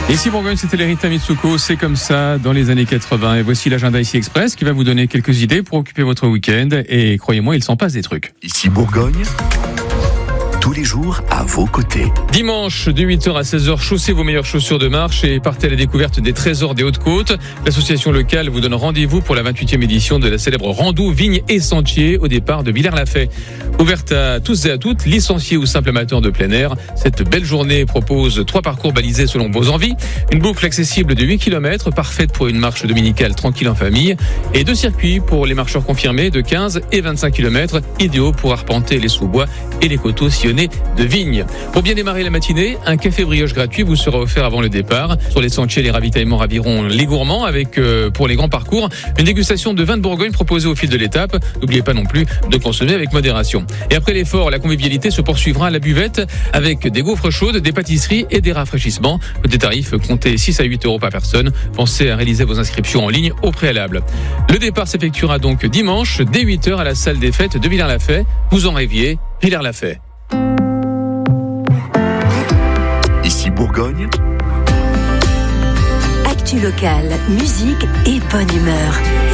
Ici Bourgogne, c'était l'Erita Mitsuko, c'est comme ça dans les années 80. Et voici l'agenda ici Express qui va vous donner quelques idées pour occuper votre week-end. Et croyez-moi, il s'en passe des trucs. Ici Bourgogne, tous les jours à vos côtés. Dimanche, de 8h à 16h, chaussez vos meilleures chaussures de marche et partez à la découverte des trésors des Hautes-Côtes. L'association locale vous donne rendez-vous pour la 28e édition de la célèbre rando Vignes et Sentiers au départ de Villers-la-Fay. Ouverte à tous et à toutes, licenciés ou simples amateurs de plein air, cette belle journée propose 3 parcours balisés selon vos envies, une boucle accessible de 8 km, parfaite pour une marche dominicale tranquille en famille, et 2 circuits pour les marcheurs confirmés de 15 et 25 km, idéaux pour arpenter les sous-bois et les coteaux sillonnés de vignes. Pour bien démarrer la matinée, un café brioche gratuit vous sera offert avant le départ. Sur les sentiers, les ravitaillements raviront les gourmands avec, pour les grands parcours, une dégustation de vin de Bourgogne proposée au fil de l'étape. N'oubliez pas non plus de consommer avec modération. Et après l'effort, la convivialité se poursuivra à la buvette avec des gaufres chaudes, des pâtisseries et des rafraîchissements. Des tarifs comptés 6 à 8 euros par personne. Pensez à réaliser vos inscriptions en ligne au préalable. Le départ s'effectuera donc dimanche dès 8h à la salle des fêtes de Villers-la-Fay. Vous en rêviez, Villers-la-Fay. Ici Bourgogne, Actu locale, musique et bonne humeur.